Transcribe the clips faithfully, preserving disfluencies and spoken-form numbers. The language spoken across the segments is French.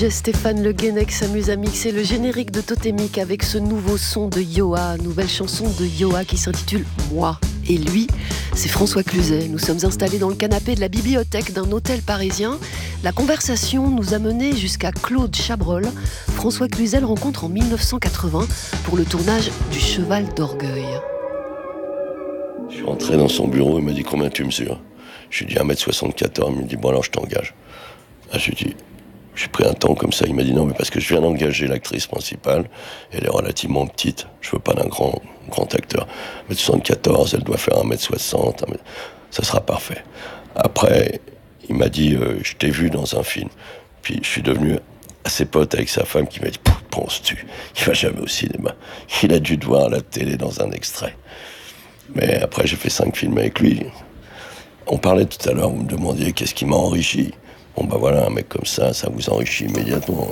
Stéphane Le Guenec s'amuse à mixer le générique de Totémique avec ce nouveau son de Yoa, nouvelle chanson de Yoa qui s'intitule Moi. Et lui, c'est François Cluzet. Nous sommes installés dans le canapé de la bibliothèque d'un hôtel parisien. La conversation nous a menés jusqu'à Claude Chabrol. François Cluzet le rencontre en mille neuf cent quatre-vingts pour le tournage du Cheval d'Orgueil. Je suis rentré dans son bureau, il m'a dit combien tu mesures. Je lui ai dit un mètre soixante-quatorze, il me dit bon alors je t'engage. Ah, je lui ai dit, j'ai pris un temps comme ça, il m'a dit non mais parce que je viens d'engager l'actrice principale, elle est relativement petite, je veux pas d'un grand, grand acteur. un mètre soixante-quatorze, elle doit faire un mètre soixante, ça sera parfait. Après, il m'a dit euh, je t'ai vu dans un film, puis je suis devenu assez pote avec sa femme qui m'a dit penses-tu, il va jamais au cinéma, il a dû te voir à la télé dans un extrait. Mais après j'ai fait cinq films avec lui. On parlait tout à l'heure, vous me demandiez qu'est-ce qui m'a enrichi. Bon bah voilà, un mec comme ça, ça vous enrichit immédiatement.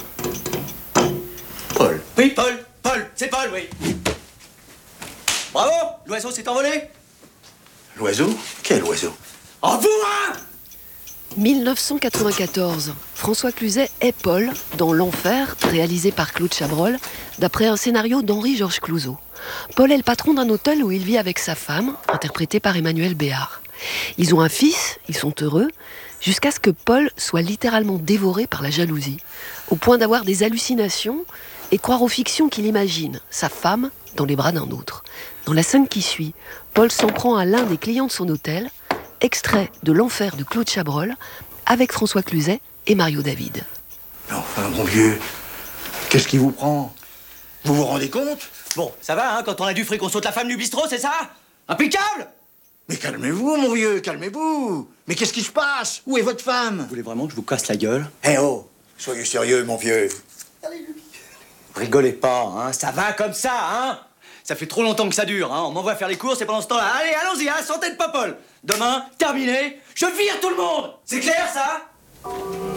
Paul. Oui, Paul, Paul, c'est Paul, oui. Bravo, l'oiseau s'est envolé. L'oiseau? Quel oiseau? En vous, hein! mille neuf cent quatre-vingt-quatorze, François Cluzet est Paul dans L'Enfer, réalisé par Claude Chabrol, d'après un scénario d'Henri-Georges Clouzot. Paul est le patron d'un hôtel où il vit avec sa femme, interprétée par Emmanuel Béard. Ils ont un fils, ils sont heureux, jusqu'à ce que Paul soit littéralement dévoré par la jalousie, au point d'avoir des hallucinations et croire aux fictions qu'il imagine, sa femme dans les bras d'un autre. Dans la scène qui suit, Paul s'en prend à l'un des clients de son hôtel, extrait de L'Enfer de Claude Chabrol, avec François Cluzet et Mario David. Mais enfin, mon vieux, qu'est-ce qui vous prend? Vous vous rendez compte? Bon, ça va, hein, quand on a du fric, on saute la femme du bistrot, c'est ça? Impeccable! Mais calmez-vous, mon vieux, calmez-vous. Mais qu'est-ce qui se passe? Où est votre femme? Vous voulez vraiment que je vous casse la gueule? Eh oh, soyez sérieux, mon vieux. Rigolez pas, hein, ça va comme ça, hein? Ça fait trop longtemps que ça dure, hein, on m'envoie faire les courses et pendant ce temps-là, allez, allons-y, hein, santé de Popol. Demain, terminé, je vire tout le monde. C'est clair, ça?